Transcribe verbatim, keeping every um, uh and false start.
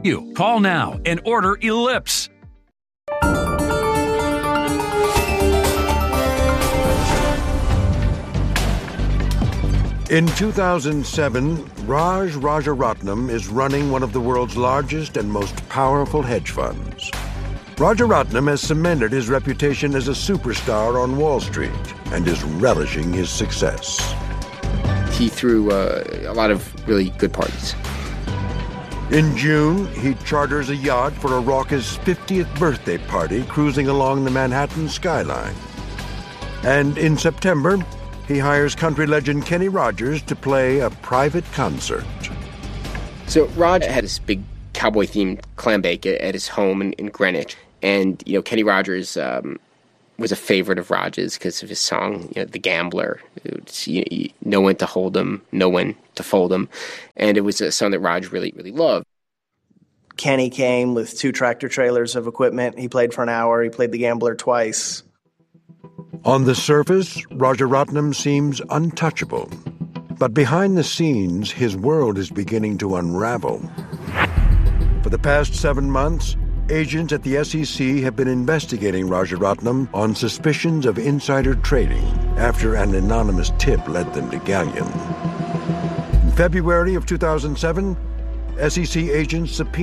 You call now and order Ellipse. In two thousand seven, Raj Rajaratnam is running one of the world's largest and most powerful hedge funds. Rajaratnam has cemented his reputation as a superstar on Wall Street and is relishing his success. He threw uh, a lot of really good parties. In June, he charters a yacht for a raucous fiftieth birthday party cruising along the Manhattan skyline. And in September, he hires country legend Kenny Rogers to play a private concert. So Raj had this big cowboy-themed clam bake at his home in, in Greenwich. And, you know, Kenny Rogers um, was a favorite of Raj's because of his song, you know, The Gambler. It's, you know, no one to hold him, no one to fold him. And it was a song that Raj really, really loved. Kenny came with two tractor trailers of equipment. He played for an hour. He played The Gambler twice. On the surface, Rajaratnam seems untouchable. But behind the scenes, his world is beginning to unravel. For the past seven months, agents at the S E C have been investigating Rajaratnam on suspicions of insider trading after an anonymous tip led them to Galleon. In February of two thousand seven, S E C agents subpoenaed